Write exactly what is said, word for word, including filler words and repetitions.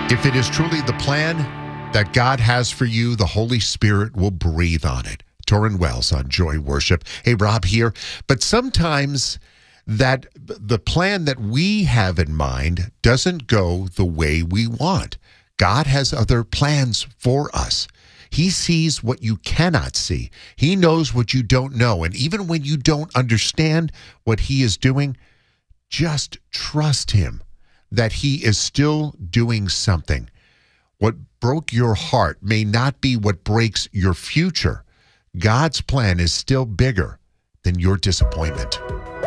If it is truly the plan that God has for you, the Holy Spirit will breathe on it. Torrin Wells on Joy Worship. Hey, Rob here. But sometimes that the plan that we have in mind doesn't go the way we want. God has other plans for us. He sees what you cannot see. He knows what you don't know. And even when you don't understand what he is doing, just trust him that he is still doing something. What broke your heart may not be what breaks your future. God's plan is still bigger than your disappointment.